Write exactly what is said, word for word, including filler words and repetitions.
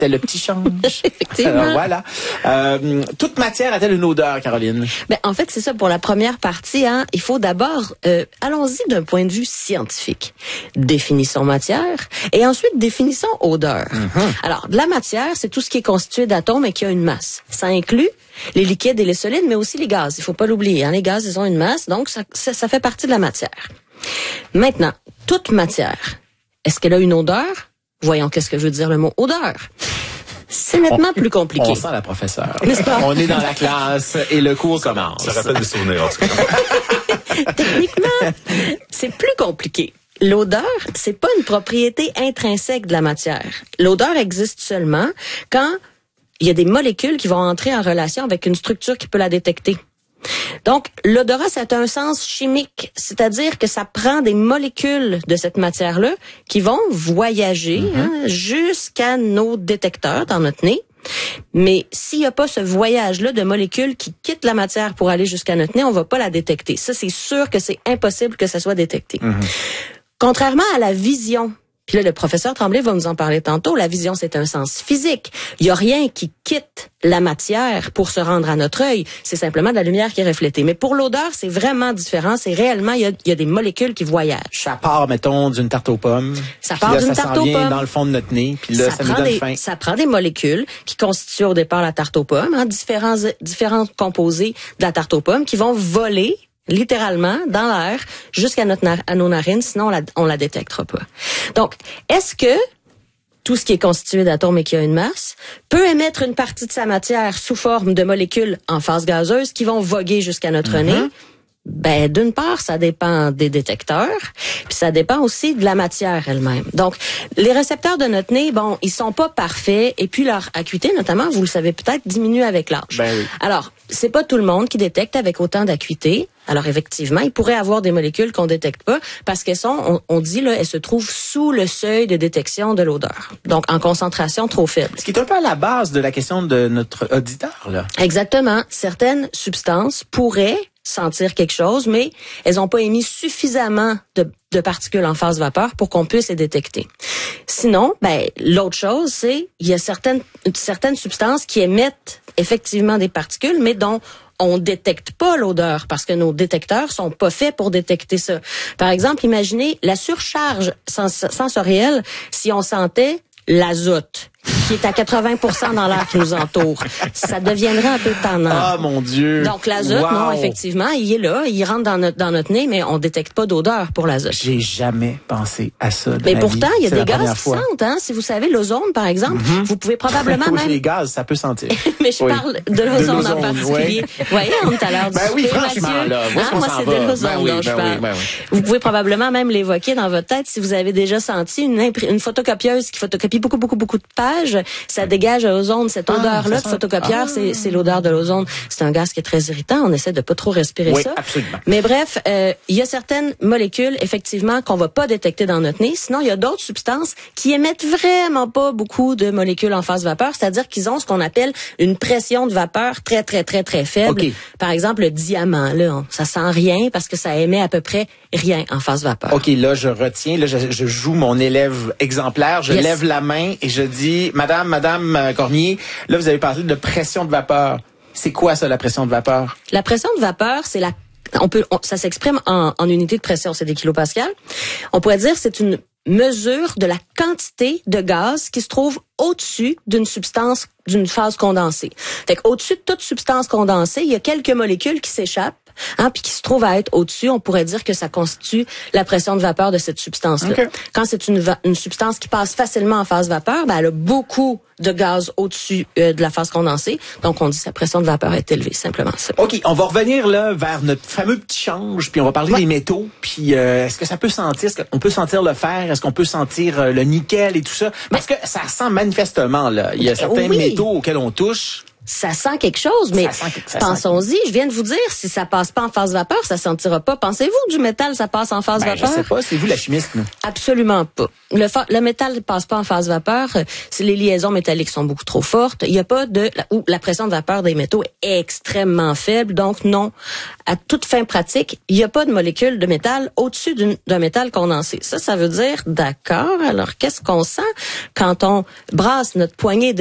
C'était le petit change. Effectivement. Alors, voilà. Euh, toute matière a-t-elle une odeur, Caroline? Ben, en fait, c'est ça pour la première partie. Hein, il faut d'abord, euh, allons-y d'un point de vue scientifique. Définissons matière et ensuite définissons odeur. Mm-hmm. Alors, de la matière, c'est tout ce qui est constitué d'atomes et qui a une masse. Ça inclut les liquides et les solides, mais aussi les gaz. Il faut pas l'oublier. Hein, les gaz, ils ont une masse, donc ça, ça, ça fait partie de la matière. Maintenant, toute matière, est-ce qu'elle a une odeur? Voyons qu'est-ce que veut dire le mot odeur. C'est nettement on, plus compliqué. On sent la professeure. N'est-ce pas? On est dans la classe et le cours commence. Ça rappelle des souvenirs, en tout cas. Techniquement, c'est plus compliqué. L'odeur, c'est pas une propriété intrinsèque de la matière. L'odeur existe seulement quand il y a des molécules qui vont entrer en relation avec une structure qui peut la détecter. Donc, l'odorat, c'est un sens chimique, c'est-à-dire que ça prend des molécules de cette matière-là qui vont voyager mm-hmm. hein, jusqu'à nos détecteurs dans notre nez. Mais s'il n'y a pas ce voyage-là de molécules qui quittent la matière pour aller jusqu'à notre nez, on va pas la détecter. Ça, c'est sûr que c'est impossible que ça soit détecté. Mm-hmm. Contrairement à la vision, puis là, le professeur Tremblay va nous en parler tantôt. La vision, c'est un sens physique. Il y a rien qui quitte la matière pour se rendre à notre œil. C'est simplement de la lumière qui est reflétée. Mais pour l'odeur, c'est vraiment différent. C'est réellement, il y a, il y a des molécules qui voyagent. Ça part, mettons, d'une tarte aux pommes. Ça part d'une tarte aux pommes. Dans le fond de notre nez. Puis là, ça, ça nous donne des, faim. Ça prend des molécules qui constituent au départ la tarte aux pommes, hein, différents, différents composés de la tarte aux pommes qui vont voler littéralement dans l'air jusqu'à notre na- à nos narines, sinon on la, on la détectera pas. Donc, est-ce que tout ce qui est constitué d'atomes et qui a une masse peut émettre une partie de sa matière sous forme de molécules en phase gazeuse qui vont voguer jusqu'à notre mm-hmm. nez? Ben, d'une part, ça dépend des détecteurs, puis ça dépend aussi de la matière elle-même. Donc, les récepteurs de notre nez, bon, ils sont pas parfaits, et puis leur acuité, notamment, vous le savez peut-être, diminue avec l'âge. Ben oui. Alors, c'est pas tout le monde qui détecte avec autant d'acuité. Alors, effectivement, il pourrait avoir des molécules qu'on détecte pas, parce qu'elles sont, on, on dit, là, elles se trouvent sous le seuil de détection de l'odeur. Donc, en concentration trop faible. Ce qui est un peu à la base de la question de notre auditeur, là. Exactement. Certaines substances pourraient sentir quelque chose, mais elles n'ont pas émis suffisamment de, de particules en phase vapeur pour qu'on puisse les détecter. Sinon, ben l'autre chose, c'est il y a certaines certaines substances qui émettent effectivement des particules, mais dont on détecte pas l'odeur parce que nos détecteurs sont pas faits pour détecter ça. Par exemple, imaginez la surcharge sens- sensorielle si on sentait l'azote qui est à quatre-vingts pour cent dans l'air qui nous entoure. Ça deviendrait un peu tannant. Ah, mon Dieu! Donc, l'azote, wow. non, effectivement, il est là, il rentre dans notre, dans notre nez, mais on détecte pas d'odeur pour l'azote. J'ai jamais pensé à ça de Mais ma pourtant, vie. il y a C'est des la gaz qui fois. sentent, hein. Si vous savez, l'ozone, par exemple, mm-hmm. vous pouvez probablement oui, même... les gaz, ça peut sentir. mais je oui. parle de l'ozone en particulier. Oui. Vous voyez, on est à l'heure du Ben oui, souper, franchement, Mathieu. là, où est-ce hein, qu'on moi, s'en c'est va? de l'ozone Ben oui, dont je ben parle. oui, ben oui. Vous pouvez probablement même l'évoquer dans votre tête si vous avez déjà senti une, impr- une photocopieuse qui photocopie beaucoup, beaucoup, beaucoup de pages. Ça dégage à ozone. Cette Ah, odeur-là de ça photocopieur, ah. c'est, c'est l'odeur de l'ozone. C'est un gaz qui est très irritant. On essaie de pas trop respirer oui, ça. Absolument. Mais bref, euh, il y a certaines molécules, effectivement, qu'on va pas détecter dans notre nez. Sinon, il y a d'autres substances qui émettent vraiment pas beaucoup de molécules en phase vapeur. C'est-à-dire qu'ils ont ce qu'on appelle une pression de vapeur très, très, très, très faible. Okay. Par exemple, le diamant, là, on, ça sent rien parce que ça émet à peu près rien en phase vapeur. OK, là, je retiens. Là, je, je joue mon élève exemplaire. Je yes. lève la main et je dis, Madame, Madame Cormier, là, vous avez parlé de pression de vapeur. C'est quoi ça, la pression de vapeur? La pression de vapeur, c'est la, on peut, on, ça s'exprime en, en unité de pression, c'est des kilopascals. On pourrait dire c'est une mesure de la quantité de gaz qui se trouve au-dessus d'une substance, d'une phase condensée. Fait qu'au-dessus de toute substance condensée, il y a quelques molécules qui s'échappent, hein, puis qui se trouvent à être au-dessus. On pourrait dire que ça constitue la pression de vapeur de cette substance-là. Okay. Quand c'est une, va- une substance qui passe facilement en phase vapeur, ben elle a beaucoup de gaz au-dessus euh, de la phase condensée. Donc, on dit que sa pression de vapeur est élevée, simplement ça. OK, on va revenir là vers notre fameux petit change, puis on va parler ouais. des métaux. Puis euh, est-ce que ça peut sentir, est-ce qu'on peut sentir le fer, est-ce qu'on peut sentir euh, le nickel et tout ça? Parce que ça sent manifestement, là. Il y a certains oui. métaux auxquels on touche. ça sent quelque chose, mais Ça sent quelque- ça pensons-y, je viens de vous dire, si ça passe pas en phase vapeur, ça sentira pas. Pensez-vous du métal, ça passe en phase Ben, je vapeur? sais pas, c'est vous la chimiste, nous. Absolument pas. Le, fa- le métal ne passe pas en phase vapeur. euh, Si les liaisons métalliques sont beaucoup trop fortes, il y a pas de la, ou la pression de vapeur des métaux est extrêmement faible. Donc non, à toute fin pratique, il n'y a pas de molécule de métal au-dessus d'une- d'un métal condensé. Ça, ça veut dire d'accord. Alors qu'est-ce qu'on sent quand on brasse notre poignée de